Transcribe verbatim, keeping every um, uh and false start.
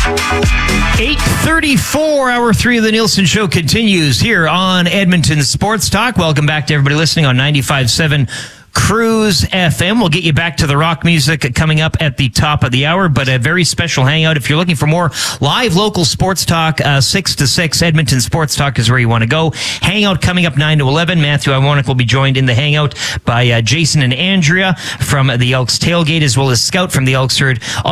eight thirty-four, hour three of the Nielsen Show continues here on Edmonton Sports Talk. Welcome back to everybody listening on ninety-five point seven Cruise F M. We'll get you back to the rock music coming up at the top of the hour, but a very special hangout. If you're looking for more live local sports talk, uh, six to six, Edmonton Sports Talk is where you want to go. Hangout coming up nine to eleven. Matthew Iwanek will be joined in the hangout by uh, Jason and Andrea from the Elks Tailgate, as well as Scout from the Elks Herd.